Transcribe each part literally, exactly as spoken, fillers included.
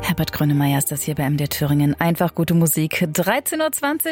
Herbert Grönemeyer ist das hier bei M D R Thüringen. Einfach gute Musik. dreizehn Uhr zwanzig.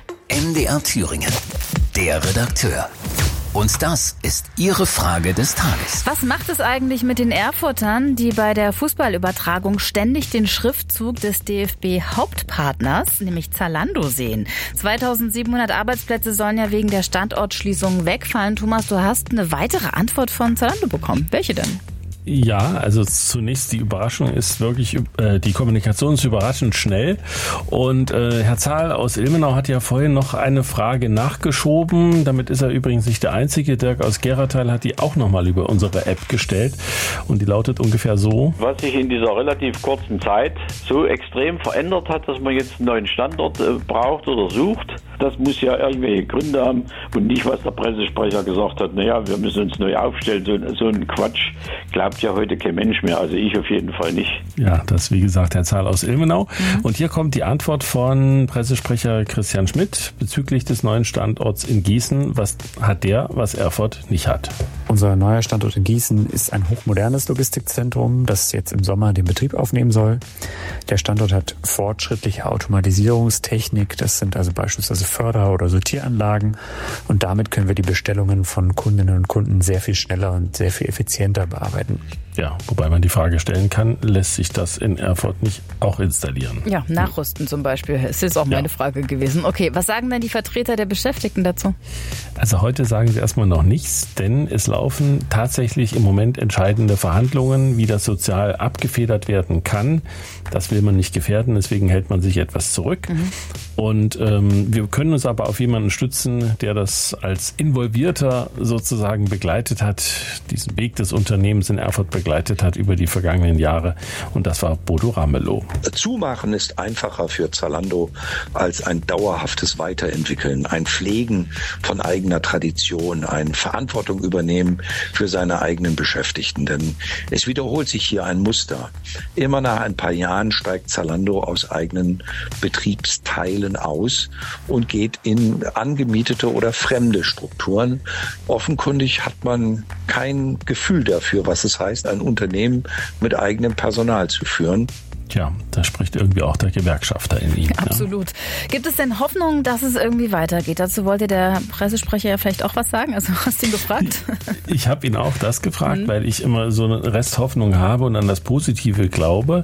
M D R Thüringen, der Redakteur. Und das ist Ihre Frage des Tages. Was macht es eigentlich mit den Erfurtern, die bei der Fußballübertragung ständig den Schriftzug des D F B-Hauptpartners, nämlich Zalando, sehen? zweitausendsiebenhundert Arbeitsplätze sollen ja wegen der Standortschließung wegfallen. Thomas, du hast eine weitere Antwort von Zalando bekommen. Welche denn? Ja, also zunächst die Überraschung ist wirklich, äh, die Kommunikation ist überraschend schnell. Und äh, Herr Zahl aus Ilmenau hat ja vorhin noch eine Frage nachgeschoben. Damit ist er übrigens nicht der Einzige. Dirk aus Geratal hat die auch nochmal über unsere App gestellt. Und die lautet ungefähr so. Was sich in dieser relativ kurzen Zeit so extrem verändert hat, dass man jetzt einen neuen Standort äh, braucht oder sucht, das muss ja irgendwelche Gründe haben und nicht, was der Pressesprecher gesagt hat, naja, wir müssen uns neu aufstellen. So, so ein Quatsch glaubt ja heute kein Mensch mehr, also ich auf jeden Fall nicht. Ja, das wie gesagt Herr Zahl aus Ilmenau. Mhm. Und hier kommt die Antwort von Pressesprecher Christian Schmidt bezüglich des neuen Standorts in Gießen. Was hat der, was Erfurt nicht hat? Unser neuer Standort in Gießen ist ein hochmodernes Logistikzentrum, das jetzt im Sommer den Betrieb aufnehmen soll. Der Standort hat fortschrittliche Automatisierungstechnik, das sind also beispielsweise Förder- oder Sortieranlagen, und damit können wir die Bestellungen von Kundinnen und Kunden sehr viel schneller und sehr viel effizienter bearbeiten. Ja, wobei man die Frage stellen kann, lässt sich das in Erfurt nicht auch installieren? Ja, nachrüsten zum Beispiel. Es ist auch meine ja. Frage gewesen. Okay, was sagen denn die Vertreter der Beschäftigten dazu? Also heute sagen sie erstmal noch nichts, denn es laufen tatsächlich im Moment entscheidende Verhandlungen, wie das sozial abgefedert werden kann. Das will man nicht gefährden, deswegen hält man sich etwas zurück. Mhm. Und ähm, wir können uns aber auf jemanden stützen, der das als Involvierter sozusagen begleitet hat, diesen Weg des Unternehmens in Erfurt begleitet hat über die vergangenen Jahre. Und das war Bodo Ramelow. Zumachen ist einfacher für Zalando als ein dauerhaftes Weiterentwickeln, ein Pflegen von eigener Tradition, ein Verantwortung übernehmen für seine eigenen Beschäftigten. Denn es wiederholt sich hier ein Muster. Immer nach ein paar Jahren steigt Zalando aus eigenen Betriebsteilen aus und geht in angemietete oder fremde Strukturen. Offenkundig hat man kein Gefühl dafür, was es heißt, ein Unternehmen mit eigenem Personal zu führen. Tja, da spricht irgendwie auch der Gewerkschafter in ihm. Absolut. Ja. Gibt es denn Hoffnung, dass es irgendwie weitergeht? Dazu wollte der Pressesprecher ja vielleicht auch was sagen. Also hast du ihn gefragt? Ich habe ihn auch das gefragt, mhm. weil ich immer so eine Resthoffnung habe und an das Positive glaube.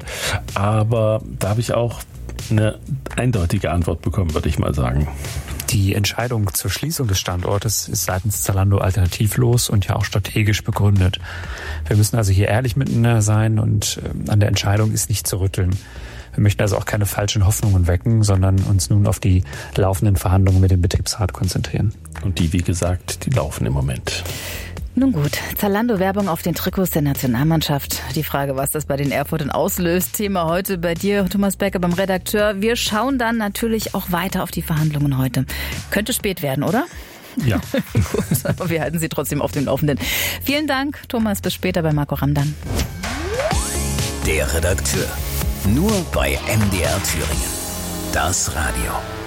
Aber da habe ich auch eine eindeutige Antwort bekommen, würde ich mal sagen. Die Entscheidung zur Schließung des Standortes ist seitens Zalando alternativlos und ja auch strategisch begründet. Wir müssen also hier ehrlich miteinander sein und an der Entscheidung ist nicht zu rütteln. Wir möchten also auch keine falschen Hoffnungen wecken, sondern uns nun auf die laufenden Verhandlungen mit dem Betriebsrat konzentrieren. Und die, wie gesagt, die laufen im Moment. Nun gut, Zalando-Werbung auf den Trikots der Nationalmannschaft. Die Frage, was das bei den Erfurtern auslöst. Thema heute bei dir, Thomas Becker, beim Redakteur. Wir schauen dann natürlich auch weiter auf die Verhandlungen heute. Könnte spät werden, oder? Ja. Gut, aber wir halten Sie trotzdem auf dem Laufenden. Vielen Dank, Thomas. Bis später bei Marco Ramdan. Der Redakteur. Nur bei M D R Thüringen. Das Radio.